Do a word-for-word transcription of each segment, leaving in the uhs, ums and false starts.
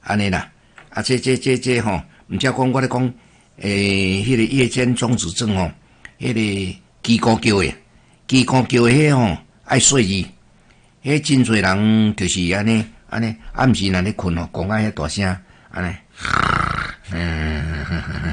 安尼啦。啊，这这这这吼，毋则讲我咧讲，诶，迄个夜间中止症吼，迄个鸡高叫诶，鸡高叫诶，迄吼爱睡字，迄真侪人就是安尼安尼，暗时若咧困吼，讲啊遐大声，安尼，嗯，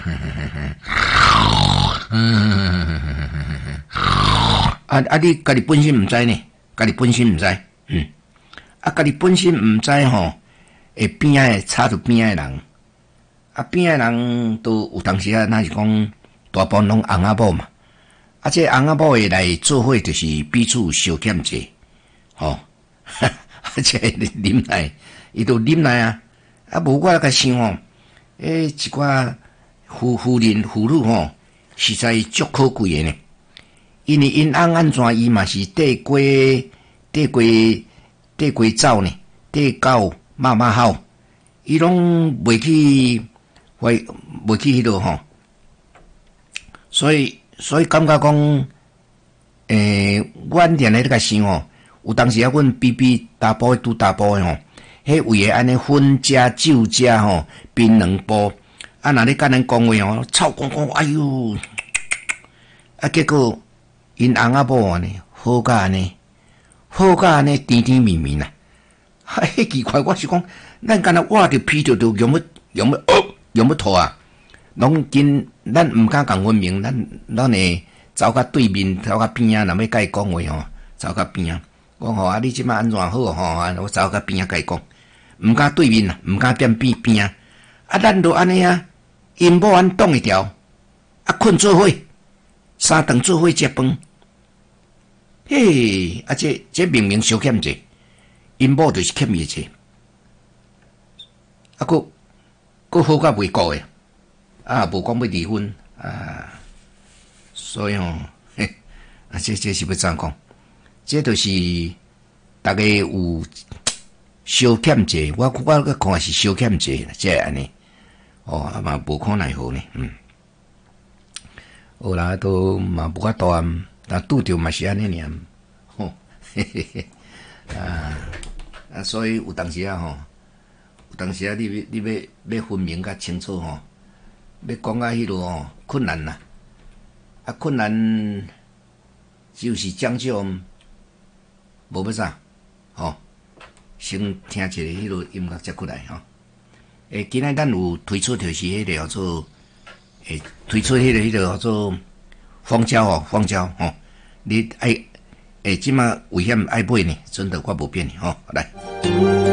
啊啊！你家己本身毋知呢，家己本身毋知，嗯，啊，家己本身毋知吼。会边仔会插着边仔人，啊边仔人都有当时啊，那是讲大部分拢翁仔某嘛，啊这翁仔某会来做伙，就是彼此相欠债，吼、哦，啊这啉来，伊都啉来啊，啊无我甲想吼，诶一寡夫夫人妇女吼，实在足可贵诶呢，因为因翁安怎伊嘛是缀过缀过缀过走呢，缀狗。妈妈好，伊拢袂去，袂袂去迄落吼，所以所以感觉讲，诶、欸，阮定咧咧甲想吼，有当时啊，阮比比打波拄打波诶吼，迄位诶安尼分家酒家吼，槟榔波，啊，若咧甲咱讲话吼，臭讲讲，哎哟，啊，结果因翁仔某安尼好甲安尼，好甲安尼甜甜蜜蜜呐。迄奇怪，我是讲，咱敢若挖着皮着着用要用要哦用要吐啊！拢紧，咱毋敢讲分明，咱咱会走到对面，走到边啊，若要甲伊讲话吼，走到边啊，讲吼啊，你即摆安怎好吼？啊，我走到边啊，甲伊讲，毋敢对面啊，毋敢踮边边啊，啊，咱都安尼啊，因某安挡一条，啊，困做伙，三顿做伙食饭，嘿，啊，这这明明小欠者。因某就是欠伊钱，啊，佫佫好甲袂顾诶，啊，无讲要离婚啊，所以吼、哦，嘿，啊，这这是要怎讲？这就是大家有小欠债，我我个看是小欠债，即个安尼，哦，啊嘛无可奈何呢，嗯，后来都嘛无法度啊，但拄着嘛是安尼尔，吼，嘿嘿嘿。啊啊！所以有当时啊吼，有当时啊，你要你要要分明较清楚吼，要讲啊迄落吼困难啦，啊困难就是讲究无要啥吼，先听一个迄落音乐再过来吼。诶，今仔咱有推出就是迄个叫做诶，推出迄个迄个叫做蜂胶哦，蜂胶吼，你爱。诶，即马危险爱买呢，真的我无变呢，吼、哦，来。